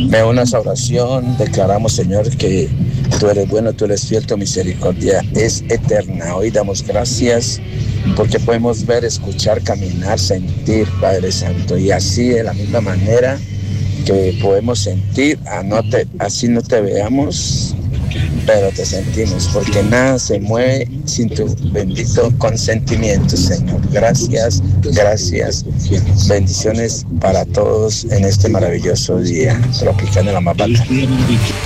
Me uno a esa oración, declaramos, Señor, que tú eres bueno, tú eres fiel, tu misericordia es eterna. Hoy damos gracias porque podemos ver, escuchar, caminar, sentir, Padre Santo, y así de la misma manera que podemos sentir, así no te veamos, pero te sentimos, porque nada se mueve sin tu bendito consentimiento, Señor. Gracias, gracias. Bendiciones para todos en este maravilloso día. Tropicana la Mapata.